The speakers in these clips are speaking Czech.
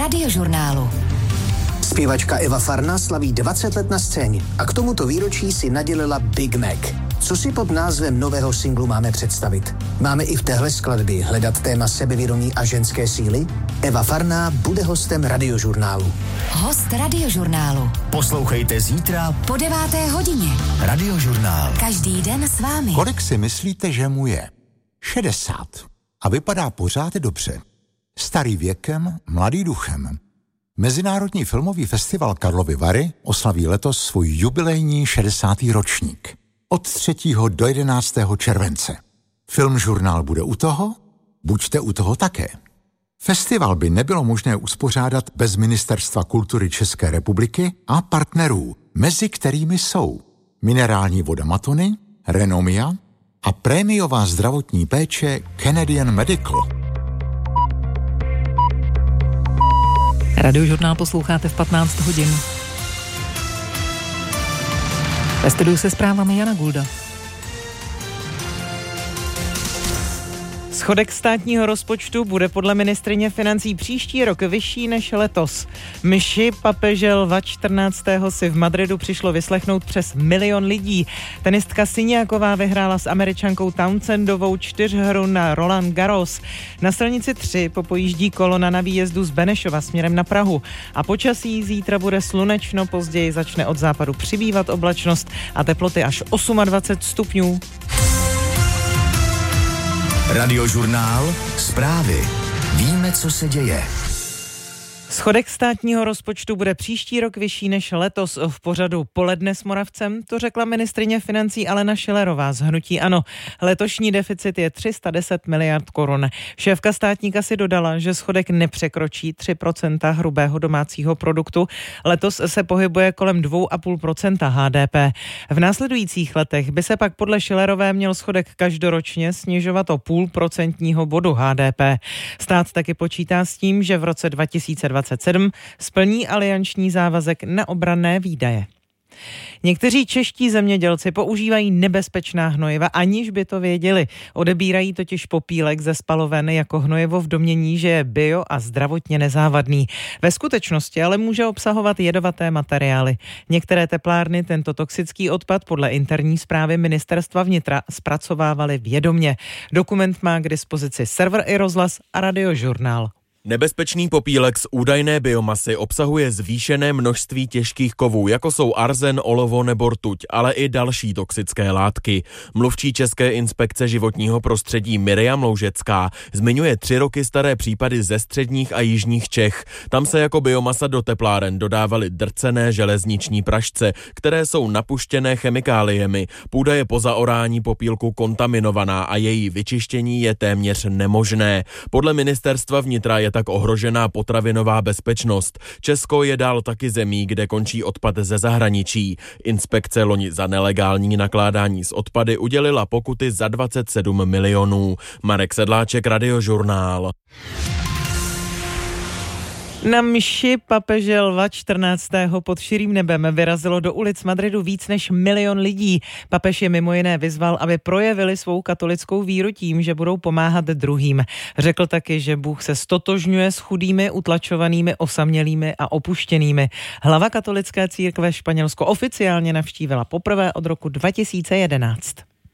Radiožurnálu. Zpěvačka Eva Farna slaví 20 let na scéně a k tomuto výročí si nadělila Big Mac. Co si pod názvem nového singlu máme představit? Máme i v téhle skladbě hledat téma sebevědomí a ženské síly? Eva Farná bude hostem Radiožurnálu. Host Radiožurnálu. Poslouchejte zítra Po 9. hodině. Radiožurnál. Každý den s vámi. Kolik si myslíte, že mu je? 60. A vypadá pořád dobře. Starý věkem, mladý duchem. Mezinárodní filmový festival Karlovy Vary oslaví letos svůj jubilejní 60. ročník. Od 3. do 11. července. Filmžurnál bude u toho? Buďte u toho také. Festival by nebylo možné uspořádat bez Ministerstva kultury České republiky a partnerů, mezi kterými jsou minerální voda Matony, Renomia a prémiová zdravotní péče Canadian Medical. Radiožurnál posloucháte v 15 hodin. Ve studiu se zprávami Jana Gulda. Schodek státního rozpočtu bude podle ministryně financí příští rok vyšší než letos. Mši papeže Lva 14. si v Madridu přišlo vyslechnout přes 1 milion lidí. Tenistka Siniaková vyhrála s Američankou Townsendovou 4hru na Roland Garros. Na silnici 3 popojíždí kolona na výjezdu z Benešova směrem na Prahu. A počasí zítra bude slunečno, později začne od západu přibývat oblačnost a teploty až 28 stupňů. Radiožurnál. Zprávy. Víme, co se děje. Schodek státního rozpočtu bude příští rok vyšší než letos. V pořadu Poledne s Moravcem to řekla ministryně financí Alena Schillerová z hnutí ANO. Letošní deficit je 310 miliard korun. Šéfka státní kasy dodala, že schodek nepřekročí 3% hrubého domácího produktu. Letos se pohybuje kolem 2,5% HDP. V následujících letech by se pak podle Schillerové měl schodek každoročně snižovat o 0,5% bodu HDP. Stát taky počítá s tím, že v roce 2027 splní alianční závazek na obranné výdaje. Někteří čeští zemědělci používají nebezpečná hnojiva, aniž by to věděli. Odebírají totiž popílek ze spaloven jako hnojivo v domnění, že je bio a zdravotně nezávadný. Ve skutečnosti ale může obsahovat jedovaté materiály. Některé teplárny tento toxický odpad podle interní zprávy Ministerstva vnitra zpracovávaly vědomě. Dokument má k dispozici server i rozhlas a Radiožurnál. Nebezpečný popílek z údajné biomasy obsahuje zvýšené množství těžkých kovů, jako jsou arzen, olovo nebo rtuť, ale i další toxické látky. Mluvčí České inspekce životního prostředí Miriam Loužecká zmiňuje 3 roky staré případy ze středních a jižních Čech. Tam se jako biomasa do tepláren dodávaly drcené železniční prašce, které jsou napuštěné chemikáliemi. Půda je po zaorání popílku kontaminovaná a její vyčištění je téměř nemožné. Podle ministerstva vnitra je tak ohrožená potravinová bezpečnost. Česko je dál taky zemí, kde končí odpad ze zahraničí. Inspekce loni za nelegální nakládání s odpady udělila pokuty za 27 milionů. Marek Sedláček, Radiožurnál. Na mši papeže Lva 14. pod širým nebem vyrazilo do ulic Madridu víc než 1 milion lidí. Papež je mimo jiné vyzval, aby projevili svou katolickou víru tím, že budou pomáhat druhým. Řekl taky, že Bůh se stotožňuje s chudými, utlačovanými, osamělými a opuštěnými. Hlava katolické církve Španělsko oficiálně navštívila poprvé od roku 2011.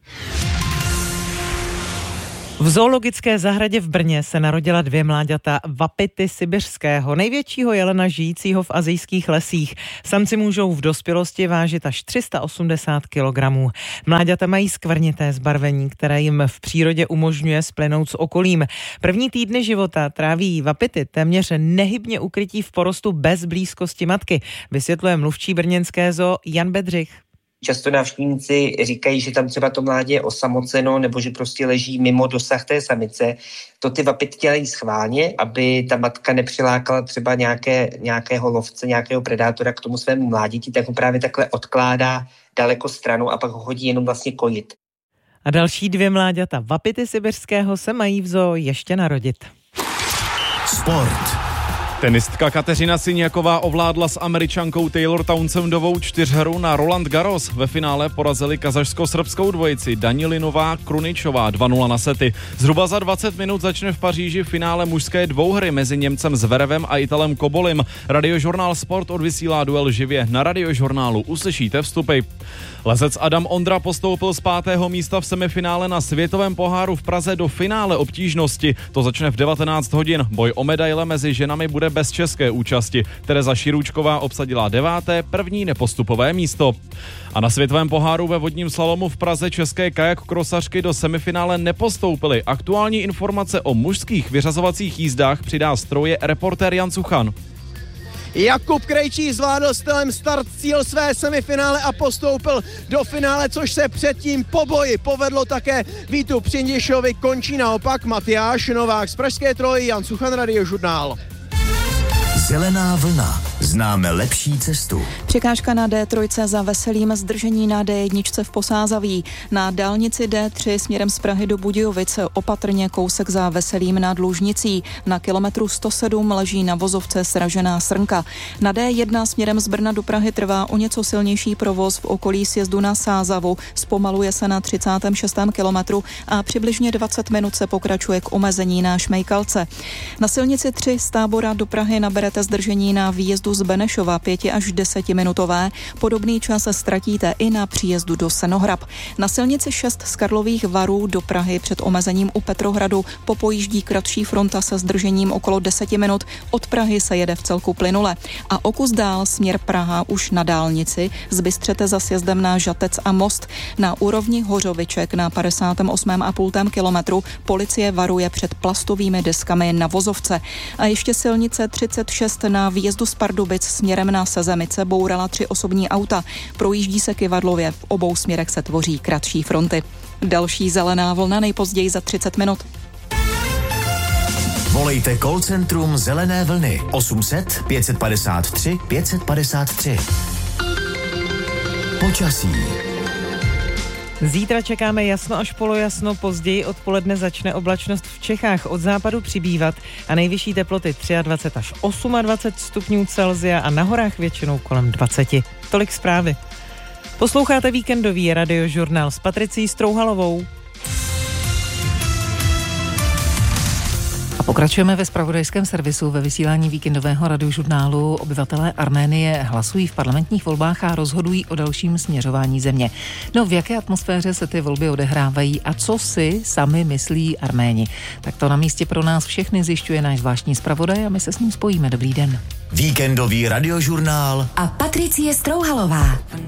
V zoologické zahradě v Brně se narodila 2 mláďata Wapity sibiřského, největšího jelena žijícího v asijských lesích. Samci můžou v dospělosti vážit až 380 kg. Mláďata mají skvrnité zbarvení, které jim v přírodě umožňuje splynout s okolím. První týdny života tráví Wapity téměř nehybně ukrytí v porostu bez blízkosti matky, vysvětluje mluvčí brněnské zoo Jan Bedřich. Často návštěvníci říkají, že tam třeba to mládě je osamoceno nebo že prostě leží mimo dosah té samice. To ty vapity dělají schválně, aby ta matka nepřilákala třeba nějakého lovce, nějakého predátora k tomu svému mládíti, tak ho právě takhle odkládá daleko stranou a pak ho hodí jenom vlastně kojit. A další 2 mláďata Wapity sibiřského se mají v zoo ještě narodit. Sport. Tenistka Kateřina Siňaková ovládla s Američankou Taylor Townsendovou 4hru na Roland Garros. Ve finále porazili kazašsko-srbskou dvojici Danilinová Kruničová 2-0 na sety. Zhruba za 20 minut začne v Paříži finále mužské dvouhry mezi Němcem Zverevem a Italem Kobolim. Radiožurnál Sport odvysílá duel živě. Na Radiožurnálu uslyšíte vstupy. Lezec Adam Ondra postoupil z 5. místa v semifinále na Světovém poháru v Praze do finále obtížnosti. To začne v 19 hodin. Boj o medaile mezi ženami bude bez české účasti. Tereza Širůčková obsadila 9. první nepostupové místo. A na Světovém poháru ve vodním slalomu v Praze české kajak-krosařky do semifinále nepostoupily. Aktuální informace o mužských vyřazovacích jízdách přidá stroje reportér Jan Suchan. Jakub Krejčí zvládl stylem start cíl své semifinále a postoupil do finále, což se předtím po boji povedlo také Vítu Přindišovi. Končí naopak Matyáš Novák z Pražské Troji, Jan Suchan, Radiožurnál. Zelená vlna. Známe lepší cestu. Překážka na D3 za Veselým, zdržení na D1 v Posázaví. Na dálnici D3 směrem z Prahy do Budějovic opatrně kousek za Veselým nad Lužnicí. Na kilometru 107 leží na vozovce sražená srnka. Na D1 směrem z Brna do Prahy trvá o něco silnější provoz v okolí sjezdu na Sázavu. Zpomaluje se na 36. kilometru a přibližně 20 minut se pokračuje k omezení na Šmejkalce. Na silnici 3 z Tábora do Prahy naberete zdržení na výjezdu z Benešova 5 až 10 minutové. Podobný čas se ztratíte i na příjezdu do Senohrab. Na silnici 6 z Karlových Varů do Prahy před omezením u Petrohradu popojíždí kratší fronta se zdržením okolo 10 minut. Od Prahy se jede v celku plynule. A o kus dál směr Praha už na dálnici zbystřete za sjezdem na Žatec a Most. Na úrovni Hořoviček na 58,5 kilometru policie varuje před plastovými deskami na vozovce. A ještě silnice 36 na výjezdu z Pardubic směrem na Sezemice bourala 3 osobní auta. Projíždí se kyvadlově, v obou směrech se tvoří kratší fronty. Další zelená vlna nejpozději za 30 minut. Volejte call centrum Zelené vlny 800 553 553. Počasí. Zítra čekáme jasno až polojasno, později odpoledne začne oblačnost v Čechách od západu přibývat a nejvyšší teploty 23 až 28 stupňů Celsia a na horách většinou kolem 20. Tolik zprávy. Posloucháte víkendový Radiožurnál s Patricí Strouhalovou. Pokračujeme ve zpravodajském servisu ve vysílání víkendového Radiožurnálu. Obyvatelé Arménie hlasují v parlamentních volbách a rozhodují o dalším směřování země. No, v jaké atmosféře se ty volby odehrávají a co si sami myslí Arméni? Tak to na místě pro nás všechny zjišťuje náš zvláštní zpravodaj a my se s ním spojíme. Dobrý den. Víkendový Radiožurnál a Patricie Strouhalová.